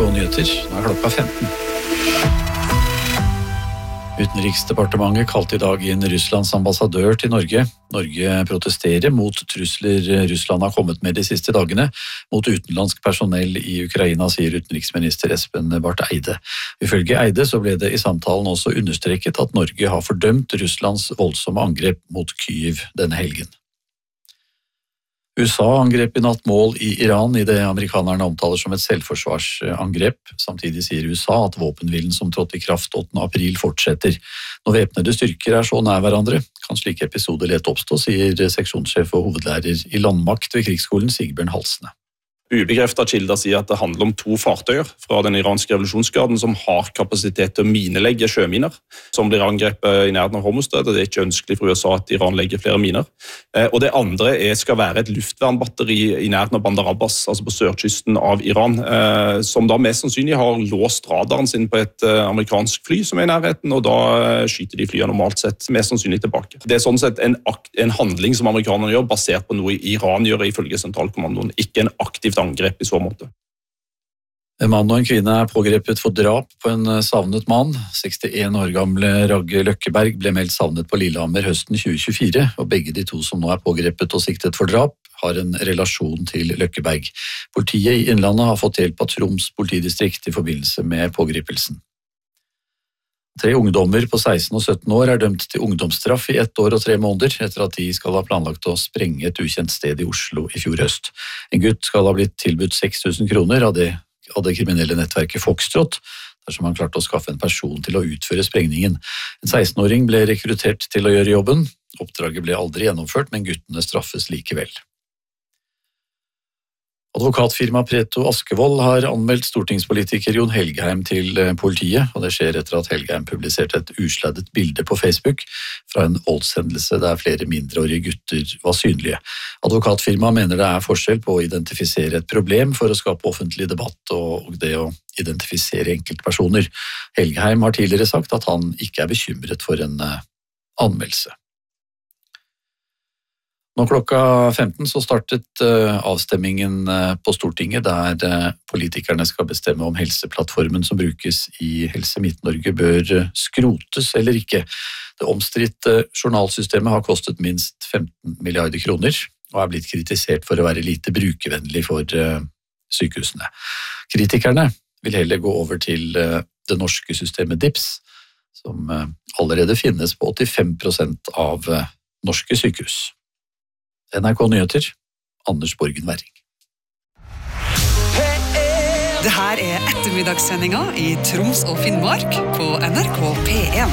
Nyheter. Nå klokka 15. Utenriksdepartementet kalte I dag inn Russlands ambassadør til Norge. Norge protesterer mot trusler Russland har kommet med de siste dagene mot utenlandsk personell I Ukraina, sier utenriksminister Espen Barth Eide. Ifølge Eide så ble det I samtalen også understreket at Norge har fordømt Russlands voldsomme angrep mot Kyiv denne helgen. USA angrep I natt mål I Iran I det amerikanerne omtaler som et selvforsvarsangrep. Samtidig sier USA at våpenhvilen som trådte I kraft 8. april fortsetter. Når væpnede styrker så nær hverandre, kan slike episoder lett oppstå, sier seksjonssjef og hovedlærer I landmakt ved krigsskolen Sigbjørn Halsne. Ubekreftet kilder sier at det handler om 2 fartøyer fra den iranske revolusjonsgarden som har kapasitet til å minelegge sjøminer, som blir angrepet I nærheten av Hormuzstredet. Det ikke ønskelig for USA at Iran legger flere miner. Og det andre skal være et luftvernbatteri I nærheten av Bandar Abbas, altså på sørkysten av Iran, som da mest sannsynlig har låst radaren sin på et amerikansk fly som I nærheten, og da skyter de flyene normalt sett mest sannsynlig tilbake. Det sånn sett en handling som amerikanerne gjør, basert på noe Iran gjør ifølge sentralkommandoen, ikke en aktivt angrep I så måte. En mann og en kvinne pågrepet for drap på en savnet mann. 61 år gamle Ragge Løkkeberg ble meldt savnet på Lillehammer høsten 2024, og begge de 2 som nå pågrepet og siktet for drap har en relasjon til Løkkeberg. Politiet I Innlandet har fått hjelp av Troms politidistrikt I forbindelse med pågripelsen. 3 ungdommer på 16 og 17 år dømt til ungdomsstraff I 1 år og 3 måneder etter at de skal ha planlagt å sprenge et ukjent sted I Oslo I fjor høst. En gutt skal ha blitt tilbudt 6 000 kroner av det kriminelle nettverket Foxtrot, dersom han klarte å skaffe en person til å utføre sprengningen. En 16-åring ble rekruttert til å gjøre jobben. Oppdraget ble aldri gjennomført, men guttene straffes likevel. Advokatfirma Preto Askevold har anmeldt stortingspolitiker Jon Helgheim til politiet, og det skjer etter at Helgheim publiserte et usladdet bilde på Facebook fra en voldshendelse der flere mindreårige gutter var synlige. Advokatfirma mener det forskjell på å identifisere et problem for å skape offentlig debatt og det å identifisere enkeltpersoner. Helgheim har tidligere sagt at han ikke bekymret for en anmeldelse. Nå klokka 15 så startet avstemmingen på Stortinget der politikerne skal bestemme om helseplattformen som brukes I Helse Midt-Norge bør skrotes eller ikke. Det omstridte journalsystemet har kostet minst 15 milliarder kroner og blitt kritisert for å være lite brukervennlig for sykehusene. Kritikerne vil heller gå over til det norske systemet DIPS, som allerede finnes på 85% av norske sykehus. NRK Nyheter, Anders Borgen Werring. Det her ettermiddagssendinga I Troms og Finnmark på NRK P1.